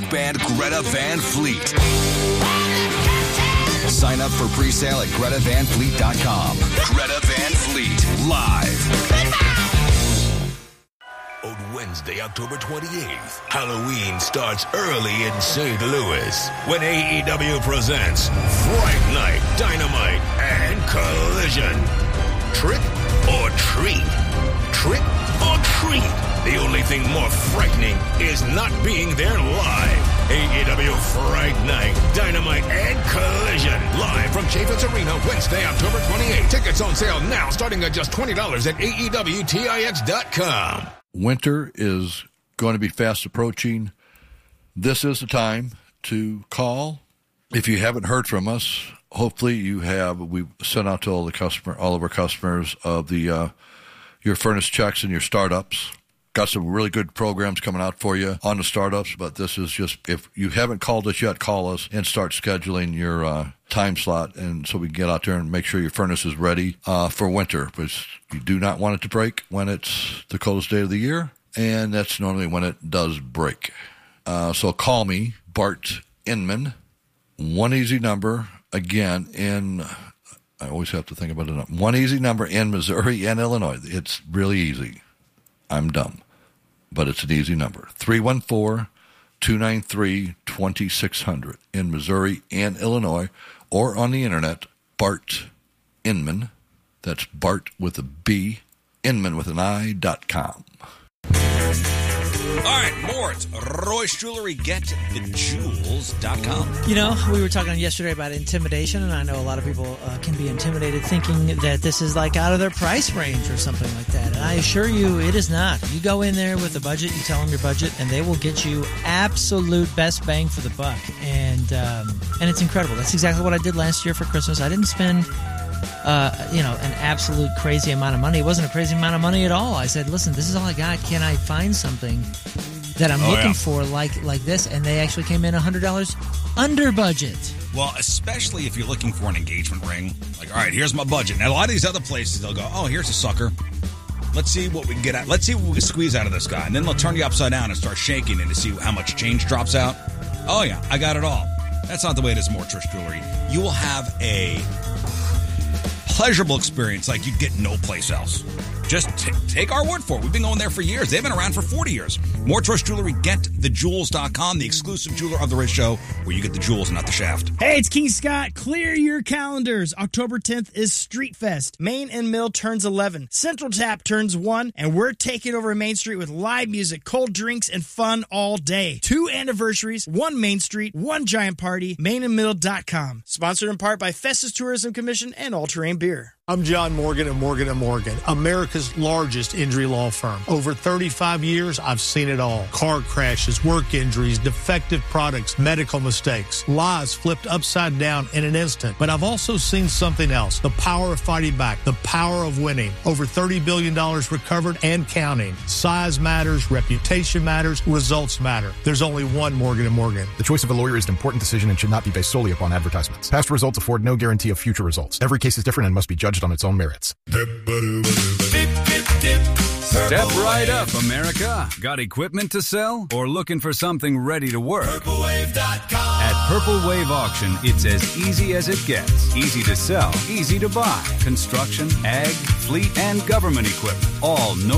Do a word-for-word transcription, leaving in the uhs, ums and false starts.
band Greta Van Fleet. Sign up for pre-sale at greta van fleet dot com. Greta Van Fleet, live. On Wednesday, October twenty-eighth, Halloween starts early in Saint Louis when A E W presents Fright Night, Dynamite, and Collision. Trick or treat? Trick or treat? The only thing more frightening is not being there live. A E W Fright Night, Dynamite, and Collision. Live from Chaffetz Arena, Wednesday, October twenty-eighth. Tickets on sale now, starting at just twenty dollars at A E W Tix dot com. Winter is going to be fast approaching. This is the time to call. If you haven't heard from us, hopefully you have. We've sent out to all the customer, all of our customers of the uh, your furnace checks and your startups. Got some really good programs coming out for you on the startups, but this is just, if you haven't called us yet, call us and start scheduling your uh, time slot, and so we can get out there and make sure your furnace is ready uh, for winter, because you do not want it to break when it's the coldest day of the year, and that's normally when it does break. Uh, so call me, Bart Inman, one easy number, again, in, I always have to think about it, one easy number in Missouri and Illinois. It's really easy. I'm dumb, but it's an easy number. three one four, two nine three, two six zero zero in Missouri and Illinois, or on the internet, Bart Inman. That's Bart with a B, Inman with an I, dot com. All right, more. It's Royce Jewelry, get the jewels dot com. You know, we were talking yesterday about intimidation, and I know a lot of people uh, can be intimidated thinking that this is like out of their price range or something like that. And I assure you, it is not. You go in there with a budget, you tell them your budget, and they will get you absolute best bang for the buck. And um, and it's incredible. That's exactly what I did last year for Christmas. I didn't spend... Uh, you know, an absolute crazy amount of money. It wasn't a crazy amount of money at all. I said, listen, this is all I got. Can I find something that I'm oh, looking yeah. for like like this? And they actually came in one hundred dollars under budget. Well, especially if you're looking for an engagement ring. Like, all right, here's my budget. Now, a lot of these other places, they'll go, oh, here's a sucker. Let's see what we can get out. Let's see what we can squeeze out of this guy. And then they'll turn you upside down and start shaking and to see how much change drops out. Oh, yeah, I got it all. That's not the way it is, Mortrish Jewelry. You will have a pleasurable experience like you'd get no place else. Just t- take our word for it. We've been going there for years. They've been around for forty years. More Trust Jewelry, get the jewels dot com, the exclusive jeweler of the Riz Show, where you get the jewels, not the shaft. Hey, it's King Scott. Clear your calendars. October tenth is Street Fest. Main and Mill turns eleven. Central Tap turns one, and we're taking over Main Street with live music, cold drinks, and fun all day. Two anniversaries, one Main Street, one giant party. main and mill dot com. Sponsored in part by Festus Tourism Commission and All Terrain Beer. I'm John Morgan of Morgan and Morgan, America's largest injury law firm. Over thirty-five years, I've seen it all. Car crashes, work injuries, defective products, medical mistakes, lives flipped upside down in an instant. But I've also seen something else, the power of fighting back, the power of winning. Over thirty billion dollars recovered and counting. Size matters, reputation matters, results matter. There's only one Morgan and Morgan. The choice of a lawyer is an important decision and should not be based solely upon advertisements. Past results afford no guarantee of future results. Every case is different and must be judged on its own merits. Step right up, America. Got equipment to sell or looking for something ready to work? Purple Wave dot com. At Purple Wave Auction, it's as easy as it gets. Easy to sell, easy to buy. Construction, ag, fleet, and government equipment. All no